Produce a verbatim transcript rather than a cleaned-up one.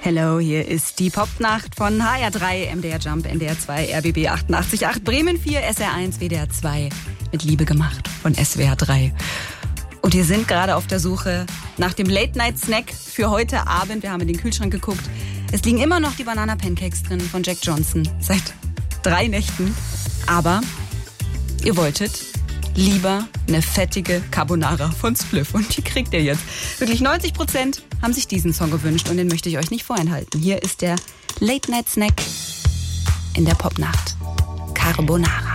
Hello, hier ist die Popnacht von H R drei, M D R Jump, N D R zwei, R B B achtundachtzig Komma acht, Bremen vier, S R eins, W D R zwei, mit Liebe gemacht von S W R drei. Und wir sind gerade auf der Suche nach dem Late-Night-Snack für heute Abend. Wir haben in den Kühlschrank geguckt. Es liegen immer noch die Banana-Pancakes drin von Jack Johnson seit drei Nächten. Aber ihr wolltet lieber eine fettige Carbonara von Spliff. Und die kriegt ihr jetzt. Wirklich neunzig Prozent haben sich diesen Song gewünscht und den möchte ich euch nicht vorenthalten. Hier ist der Late-Night-Snack in der Popnacht. Carbonara.